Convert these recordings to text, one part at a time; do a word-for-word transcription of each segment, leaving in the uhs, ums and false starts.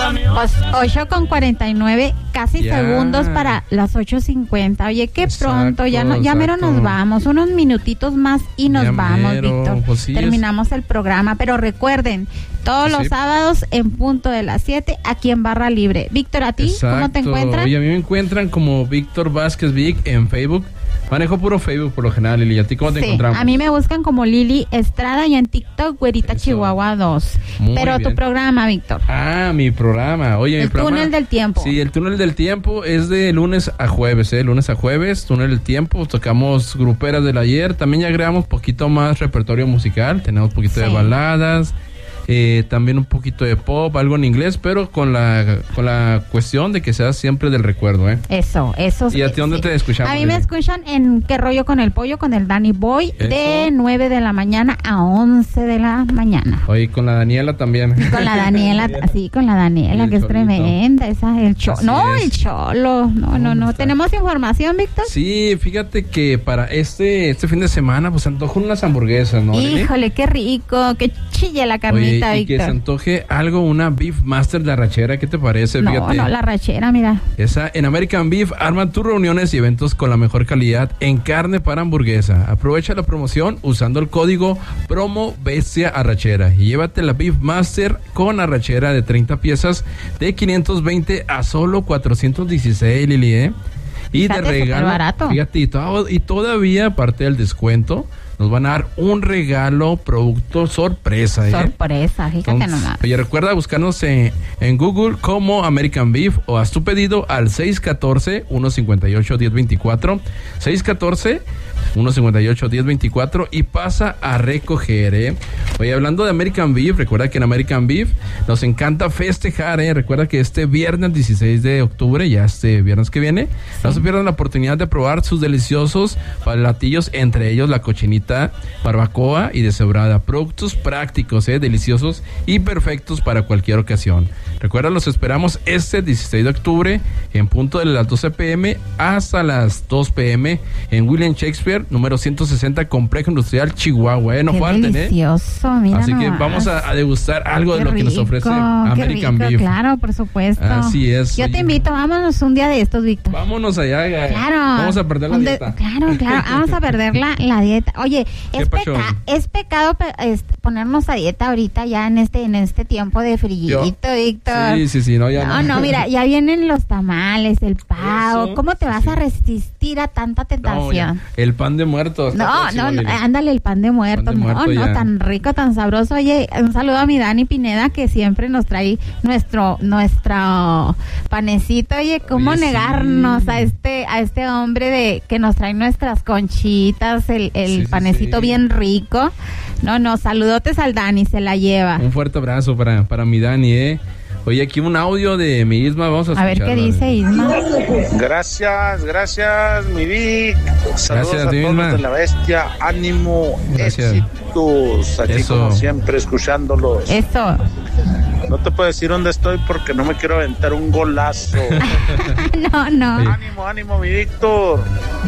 Pues ocho con cuarenta y nueve, casi ya. segundos para las ocho cincuenta. Oye, qué Exacto, pronto, ya no, ya mero nos vamos, unos minutitos más y nos ya vamos, mero, Víctor. Pues sí, terminamos es... el programa, pero recuerden, todos sí. los sábados en punto de las siete, aquí en Barra Libre. Víctor, ¿a ti Exacto. cómo te encuentran? Oye, a mí me encuentran como Víctor Vázquez Vic en Facebook. Manejo puro Facebook por lo general, Lili. ¿A ti cómo te sí, encontramos? A mí me buscan como Lili Estrada y en TikTok, Güerita Eso. Chihuahua dos. Muy Pero bien. tu programa, Víctor. Ah, mi programa. Oye, el mi programa. El túnel del tiempo. Sí, el túnel del tiempo es de lunes a jueves, ¿eh? Lunes a jueves, túnel del tiempo. Tocamos gruperas del ayer. También ya agregamos poquito más repertorio musical. Tenemos poquito sí. de baladas. Eh, también un poquito de pop, algo en inglés, pero con la con la cuestión de que sea siempre del recuerdo, ¿eh? Eso, eso. ¿Y a ti dónde sí. te escuchamos? A mí me escuchan en ¿Qué rollo con el pollo? Con el Danny Boy, eso. De nueve de la mañana a once de la mañana. Oye, con la Daniela también. Con la Daniela, sí, con la Daniela, que cholito. Es tremenda, esa, el cholo. No, es. el cholo, no, no, no. ¿Tenemos información, Víctor? Sí, fíjate que para este este fin de semana, pues se antojan unas hamburguesas, ¿no? Híjole, qué rico, qué chille la carnita. Oye, y Víctor. que se antoje algo, una Beef Master de arrachera, ¿qué te parece? No, Fíjate. no, la arrachera, mira. Esa en American Beef arma tus reuniones y eventos con la mejor calidad en carne para hamburguesa. Aprovecha la promoción usando el código promo bestia arrachera y llévate la Beef Master con arrachera de treinta piezas de quinientos veinte a solo cuatrocientos dieciséis, Lili, ¿eh? Y fíjate, de regalo, barato. Fíjate, y, todo, y todavía aparte del descuento nos van a dar un regalo, producto sorpresa. ¿eh? Sorpresa, fíjate Entonces, nomás. Oye, recuerda buscarnos en, en Google como American Beef o haz tu pedido al seis uno cuatro, uno cinco ocho, uno cero dos cuatro. seis uno cuatro, uno cinco ocho, uno cero dos cuatro y pasa a recoger, ¿eh? Oye, hablando de American Beef, recuerda que en American Beef nos encanta festejar, ¿eh? Recuerda que este viernes dieciséis de octubre, ya este viernes que viene, sí. no se pierdan la oportunidad de probar sus deliciosos platillos, entre ellos la cochinita barbacoa y deshebrada. Productos prácticos, ¿eh? deliciosos y perfectos para cualquier ocasión. Recuerda, los esperamos este dieciséis de octubre en punto de las doce pm hasta las dos pm en William Shakespeare, número ciento sesenta, Complejo Industrial Chihuahua. ¿eh? No qué falten, delicioso, ¿eh? mira Así nomás. que vamos a, a degustar algo qué de lo rico, que nos ofrece American rico, Beef. Claro, por supuesto. Así es. Yo oye. te invito, vámonos un día de estos, Víctor. Vámonos allá. Claro. Vamos a perder la Donde, dieta. Claro, claro. Vamos a perder la, la dieta. Oye, es, peca, es pecado pe, es ponernos a dieta ahorita ya en este en este tiempo de frillito, Víctor. Sí, sí, sí. No, ya no, no. no, mira, ya vienen los tamales, el pavo. Eso, ¿Cómo te vas sí. a resistir a tanta tentación? No, el pan de muertos. No, no, no, ándale, el pan de muertos. Pan de no, muerto no, ya. Tan rico, tan sabroso. Oye, un saludo a mi Dani Pineda, que siempre nos trae nuestro nuestro panecito. Oye, ¿cómo Oye, negarnos sí. a este a este hombre de que nos trae nuestras conchitas, el, el sí, panecito sí. bien rico? No, no, saludotes al Dani, se la lleva. Un fuerte abrazo para, para mi Dani, ¿eh? Oye, aquí un audio de mi Isma, vamos a escucharlo. A ver qué dice Isma. Gracias, gracias, mi Vic. Saludos gracias, a todos Isma. de la bestia. Ánimo, gracias. Éxitos. Aquí Eso. como siempre, escuchándolos. Eso. No te puedo decir dónde estoy porque no me quiero aventar un golazo. no, no. Oye. Ánimo, ánimo, mi Víctor.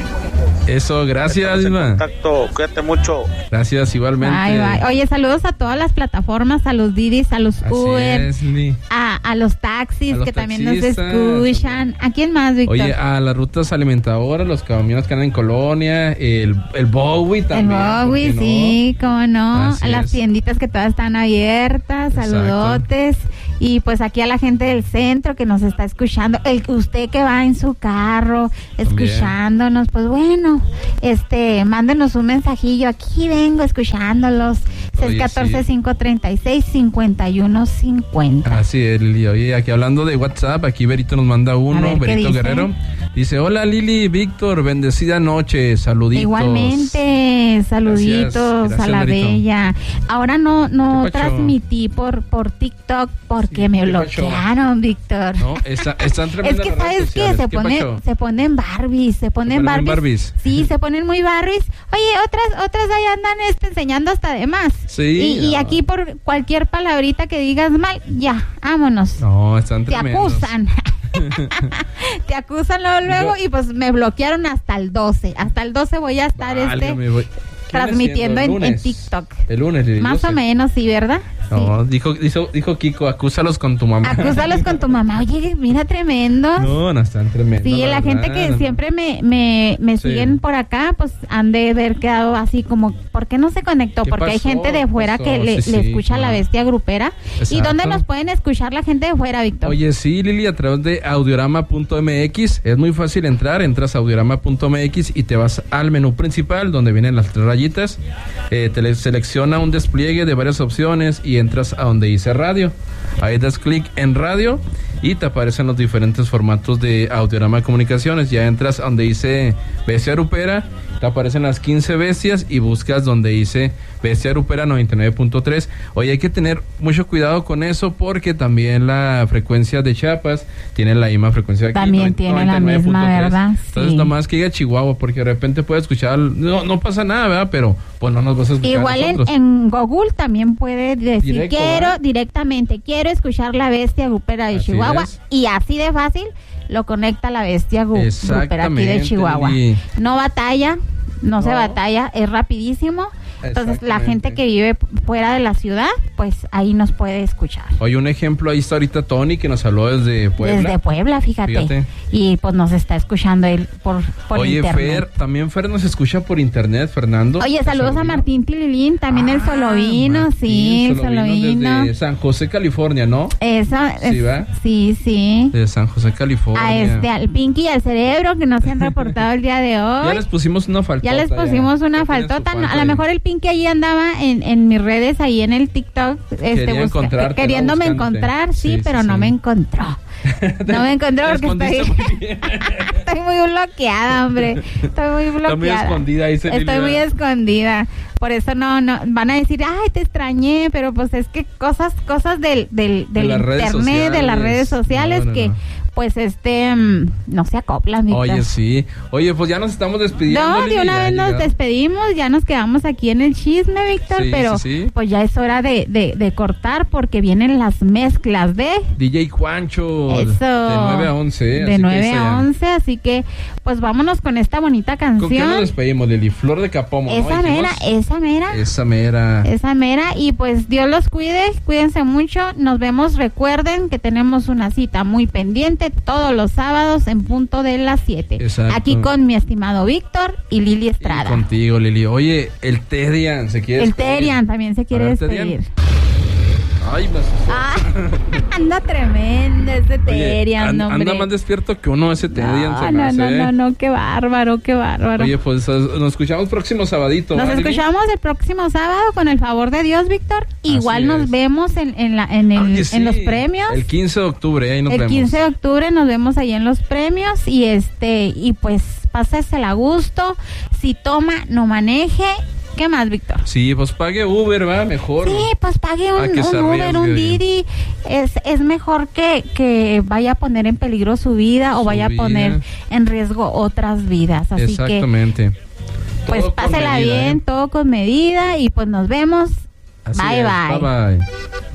Eso, gracias, Isma. Contacto, cuídate mucho. Gracias, igualmente. Bye, bye. Oye, saludos a todas las plataformas, a los Didis, a los Así Uber, es, a, a los taxis a los que taxistas. También nos escuchan. ¿A quién más, Víctor? Oye, a las rutas alimentadoras, los camiones que andan en Colonia, el, el Bowie también. El Bowie, no? sí, cómo no. Así a las es. tienditas que todas están abiertas, Exacto. saludotes. Y pues aquí a la gente del centro que nos está escuchando, el usted que va en su carro escuchándonos, pues bueno, este, mándenos un mensajillo, aquí vengo escuchándolos, seis uno cuatro, cinco tres seis, cinco uno cinco cero. Así es, Lili. Oye, aquí hablando de WhatsApp, aquí Berito nos manda uno, ver, Berito Guerrero. Dice, hola Lili, Víctor, bendecida noche, saluditos. Igualmente, saluditos gracias, gracias, a la Berito. bella. Ahora no no transmití por por TikTok porque sí, me bloquearon, Víctor. No, está, están tremendas. Es que sabes qué, se pone se ponen Barbies, se ponen, ¿Se ponen Barbies. Barbies. Sí, se ponen muy Barbies. Oye, otras otras ahí andan este, enseñando hasta de más. Sí. Y, no. y aquí por cualquier palabrita que digas mal, ya, vámonos. No, están Te tremendos. acusan. Te acusan luego, luego y pues me bloquearon hasta el doce. Hasta el doce voy a estar Válgame, este voy. transmitiendo en, en TikTok. El lunes. Más doce. o menos, sí, ¿verdad? No, dijo, dijo, dijo Kiko, acúsalos con tu mamá. Acúsalos con tu mamá. Oye, mira, tremendos. No, no están tremendos. Sí, la, la gente que no. siempre me, me, me sí. siguen por acá, pues han de haber quedado así como, ¿por qué no se conectó? Porque pasó? Hay gente de fuera pasó? que le, sí, le escucha sí, la bestia grupera. Exacto. ¿Y dónde nos pueden escuchar la gente de fuera, Víctor? Oye, sí, Lili, a través de audiorama punto m x. Es muy fácil entrar, entras a audiorama punto m x y te vas al menú principal donde vienen las tres rayitas. Eh, te selecciona un despliegue de varias opciones y entras a donde dice radio. Ahí das clic en radio y te aparecen los diferentes formatos de Audiorama Comunicaciones. Ya entras a donde dice Bestia Grupera, te aparecen las quince bestias y buscas donde dice Bestia Grupera noventa y nueve punto tres. Oye, hay que tener mucho cuidado con eso porque también la frecuencia de Chiapas tiene la misma frecuencia de aquí. También tiene la misma, ¿verdad? Entonces, sí. Nomás que diga Chihuahua, porque de repente puede escuchar, no, no pasa nada, ¿verdad? Pero pues no nos vas a escuchar. Igual en, en Google también puede decir, Directo, quiero ¿verdad? directamente, quiero escuchar la Bestia Grupera de así Chihuahua es. Y así de fácil lo conecta la Bestia Grupera aquí de Chihuahua. Y... No batalla, no, no se batalla, es rapidísimo. Entonces la gente que vive fuera de la ciudad, pues ahí nos puede escuchar. Oye, un ejemplo, ahí está ahorita Tony que nos habló desde Puebla. Desde Puebla, fíjate. fíjate. Y pues nos está escuchando él por, por Oye, internet. Oye, Fer, también Fer nos escucha por internet, Fernando. Oye, saludos a Martín Tililín, también ah, el Solovino, Martín, sí, el Solovino. Desde San José, California, ¿no? Eso, sí, es, ¿va? Sí, sí. De San José, California. A este, al Pinky y al Cerebro que no se han reportado el día de hoy. Ya les pusimos una faltota. Ya les pusimos ya. una ya faltota. A lo mejor el Pinky ahí andaba En, en mis redes, ahí en el TikTok, este, busca, queriéndome encontrar, sí, sí pero sí, no sí. me encontró. No me encontró porque estoy, estoy muy bloqueada, hombre. Estoy muy bloqueada. Estoy muy escondida. Ahí se estoy muy escondida. Por eso no, no, van a decir, ay, te extrañé, pero pues es que cosas, cosas del, del, del de internet, sociales, de las redes sociales no, no, que... No. Pues este, um, no se acoplan. Víctor. Oye, sí. Oye, pues ya nos estamos despidiendo. No, de una vez nos despedimos, ya nos quedamos aquí en el chisme, Víctor, sí, pero sí, sí. pues ya es hora de, de, de cortar porque vienen las mezclas de... D J Juancho. Eso. De nueve a once. De nueve a once, así que pues vámonos con esta bonita canción. ¿Con qué nos despedimos, Lili? Flor de Capomo, Esa ¿no? mera, esa mera. Esa mera. Esa mera, y pues Dios los cuide, cuídense mucho, nos vemos, recuerden que tenemos una cita muy pendiente todos los sábados en punto de las siete. Exacto. Aquí con mi estimado Víctor y Lili Estrada. Y contigo, Lili. Oye, el Tedian se quiere El despedir. Tedian también se quiere ver, despedir. Ay, me ah, anda tremendo ese Tedian, and, hombre. Anda más despierto que uno ese Tedian. No, se no, me hace, no, no, no, qué bárbaro, qué bárbaro. Oye, pues nos escuchamos próximo sabadito. Nos ¿vale? escuchamos el próximo sábado con el favor de Dios, Víctor. Igual Así nos es. vemos en, en, la, en, el, sí. en los premios. El quince de octubre, ahí nos el vemos. El quince de octubre nos vemos ahí en los premios y este y pues pásesela a gusto. Si toma, no maneje. ¿Qué más, Víctor? Sí, pues pague Uber, va, mejor. Sí, pues pague un, un Uber, un Didi. Es, es mejor que, que vaya a poner en peligro su vida su o vaya vida. a poner en riesgo otras vidas. Así Exactamente. que, pues todo pásela medida, bien, ¿eh? todo con medida y pues nos vemos. Así bye, es. bye. Bye, bye.